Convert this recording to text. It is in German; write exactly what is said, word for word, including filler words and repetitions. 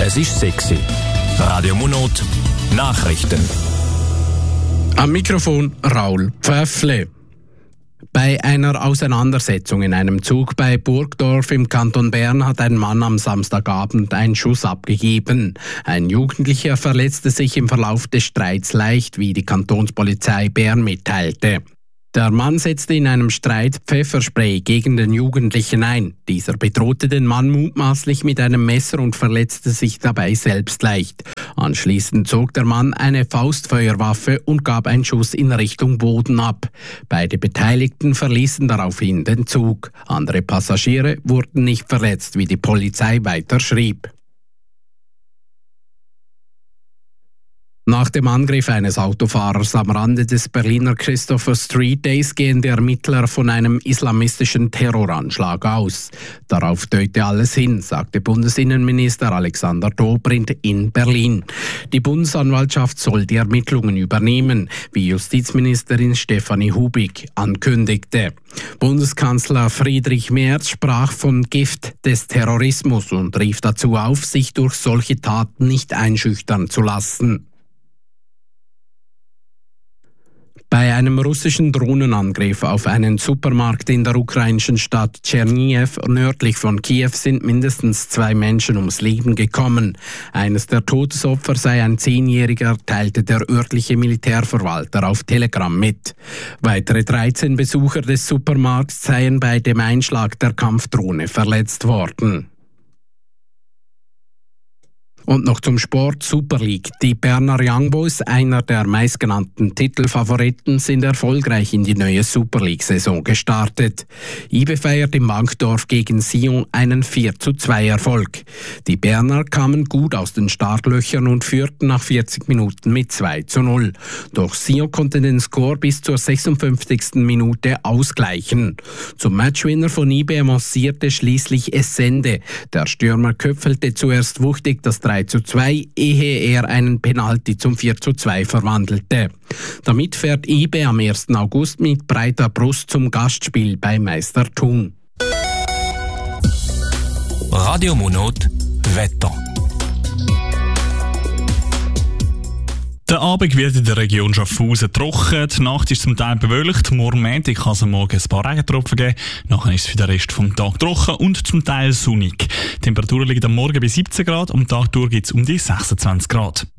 Es ist sexy. Radio Monot, Nachrichten. Am Mikrofon Raul Pfäffle. Bei einer Auseinandersetzung in einem Zug bei Burgdorf im Kanton Bern hat ein Mann am Samstagabend einen Schuss abgegeben. Ein Jugendlicher verletzte sich im Verlauf des Streits leicht, wie die Kantonspolizei Bern mitteilte. Der Mann setzte in einem Streit Pfefferspray gegen den Jugendlichen ein. Dieser bedrohte den Mann mutmaßlich mit einem Messer und verletzte sich dabei selbst leicht. Anschließend zog der Mann eine Faustfeuerwaffe und gab einen Schuss in Richtung Boden ab. Beide Beteiligten verließen daraufhin den Zug. Andere Passagiere wurden nicht verletzt, wie die Polizei weiter schrieb. Nach dem Angriff eines Autofahrers am Rande des Berliner Christopher Street Days gehen die Ermittler von einem islamistischen Terroranschlag aus. Darauf deute alles hin, sagte Bundesinnenminister Alexander Dobrindt in Berlin. Die Bundesanwaltschaft soll die Ermittlungen übernehmen, wie Justizministerin Stefanie Hubig ankündigte. Bundeskanzler Friedrich Merz sprach von Gift des Terrorismus und rief dazu auf, sich durch solche Taten nicht einschüchtern zu lassen. Bei einem russischen Drohnenangriff auf einen Supermarkt in der ukrainischen Stadt Tschernihiv nördlich von Kiew sind mindestens zwei Menschen ums Leben gekommen. Eines der Todesopfer sei ein Zehnjähriger, teilte der örtliche Militärverwalter auf Telegram mit. Weitere dreizehn Besucher des Supermarkts seien bei dem Einschlag der Kampfdrohne verletzt worden. Und noch zum Sport Super League. Die Berner Young Boys, einer der meistgenannten Titelfavoriten, sind erfolgreich in die neue Super League-Saison gestartet. I B feiert im Wankdorf gegen Sion einen vier zu zwei Erfolg. Die Berner kamen gut aus den Startlöchern und führten nach vierzig Minuten mit zwei zu null. Doch Sion konnte den Score bis zur sechsundfünfzigsten Minute ausgleichen. Zum Matchwinner von I B avancierte schließlich Essende. Der Stürmer köpfelte zuerst wuchtig das drei zu zwei, ehe er einen Penalty zum vier zu zwei verwandelte. Damit fährt I B am ersten August mit breiter Brust zum Gastspiel bei Meister Thun. Radio Monot, Wetter. Der Abend wird in der Region Schaffhausen trocken, die Nacht ist zum Teil bewölkt, morgen Montag kann es am Morgen ein paar Regentropfen geben, nachher ist es für den Rest des Tages trocken und zum Teil sonnig. Die Temperaturen liegen am Morgen bei siebzehn Grad, am Tag durch gibt es um die sechsundzwanzig Grad.